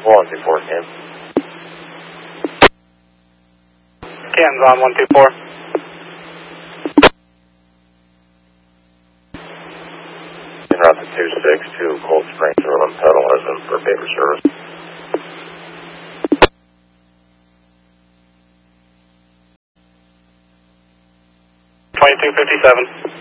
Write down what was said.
124, Cam. Cam's on 124. En route to 26 to Cold Springs, Orland Pedal as in for paper service. $22.57.